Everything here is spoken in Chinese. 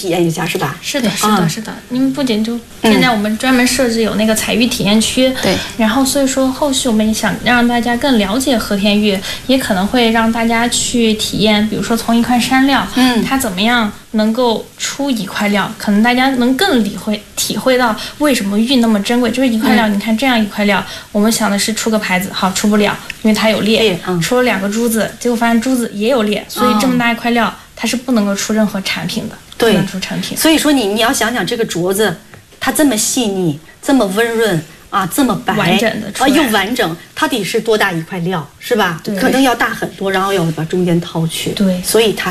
体验一下，是吧？ 是的，是的，是的。因为不仅就现在我们专门设置有那个采玉体验区， 对。 然后所以说后续我们也想让大家更了解和田玉，也可能会让大家去体验，比如说从一块山料，它怎么样能够出一块料，可能大家能更体会到为什么玉那么珍贵。就是一块料，你看这样一块料，我们想的是出个牌子，好，出不了，因为它有裂，出了2个珠子，结果发现珠子也有裂，所以这么大一块料，它是不能够出任何产品的，不能出成品。 所以说你要想想这个镯子，它这么细腻，这么温润啊，这么白， 完整的出来又完整，它得是多大一块料，是吧？可能要大很多，然后要把中间掏去， 对， 所以它